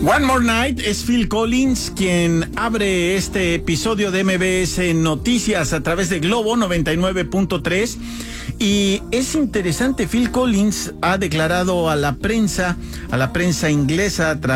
One More Night es Phil Collins quien abre este episodio de MBS Noticias a través de Globo 99.3 y es interesante. Phil Collins ha declarado a la prensa inglesa